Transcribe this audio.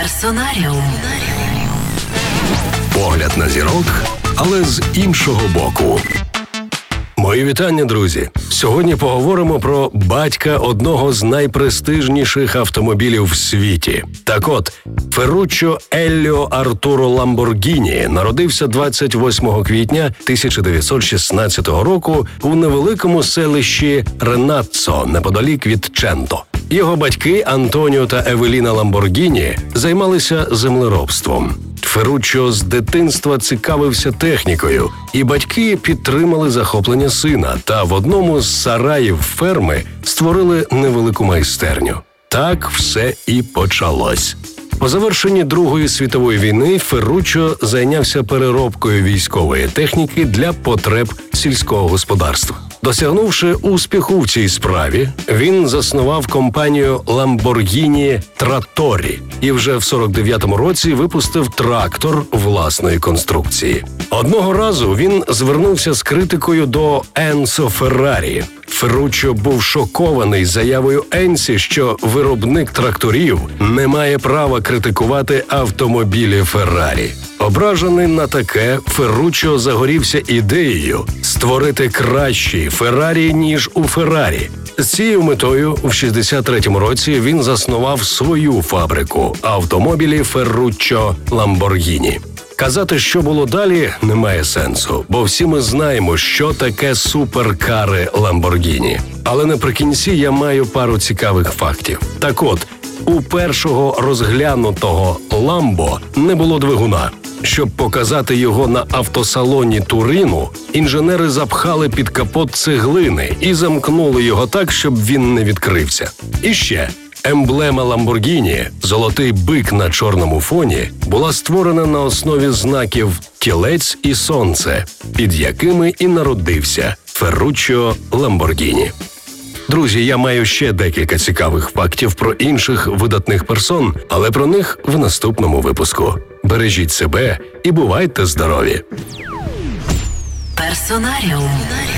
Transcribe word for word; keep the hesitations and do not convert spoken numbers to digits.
Персонаріум. Погляд на зірок, але з іншого боку. Мої вітання, друзі! Сьогодні поговоримо про батька одного з найпрестижніших автомобілів в світі. Так от, Ферруччо Елліо Артуро Ламборгіні народився двадцять восьмого квітня тисяча дев'ятсот шістнадцятого року у невеликому селищі Ренаццо, неподалік від Ченто. Його батьки Антоніо та Евеліна Ламборгіні займалися землеробством. Ферруччо з дитинства цікавився технікою, і батьки підтримали захоплення сина та в одному з сараїв ферми створили невелику майстерню. Так все і почалось. По завершенні Другої світової війни Ферруччо зайнявся переробкою військової техніки для потреб сільського господарства. Досягнувши успіху в цій справі, він заснував компанію Lamborghini Trattori і вже в сорок дев'ятому році випустив трактор власної конструкції. Одного разу він звернувся з критикою до Енцо Феррарі. Ферруччо був шокований заявою Енсі, що виробник тракторів не має права критикувати автомобілі Феррарі. Ображений на таке, Ферруччо загорівся ідеєю створити кращі Феррарі, ніж у Феррарі. З цією метою в шістдесят третьому році він заснував свою фабрику автомобілів Ферруччо Ламборгіні. Казати, що було далі, немає сенсу, бо всі ми знаємо, що таке суперкари Ламборгіні. Але наприкінці я маю пару цікавих фактів. Так от, у першого розглянутого Ламбо не було двигуна. Щоб показати його на автосалоні Турину, інженери запхали під капот цеглини і замкнули його так, щоб він не відкрився. І ще, емблема Ламборгіні, золотий бик на чорному фоні, була створена на основі знаків тілець і сонце, під якими і народився Ферруччо Ламборгіні. Друзі, я маю ще декілька цікавих фактів про інших видатних персон, але про них в наступному випуску. Бережіть себе і бувайте здорові! Персонаріум.